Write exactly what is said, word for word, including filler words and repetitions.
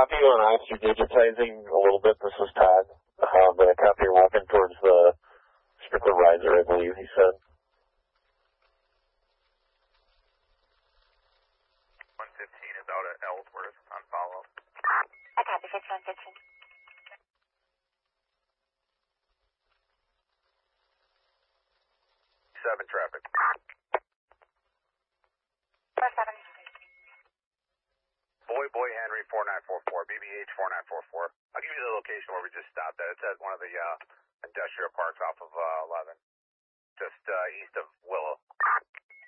copy you on ice. You're digitizing a little bit. This is Todd. Uh, but I copy you're walking towards the sprinkler riser, I believe he said. one fifteen is out at Ellsworth on follow. I copy fifteen fifteen. Seven traffic. Four seven. Boy Boy Henry four nine four four, B B H four nine four four. I'll give you the location where we just stopped at. It's at one of the uh, industrial parks off of uh, eleven, just uh, east of Willow.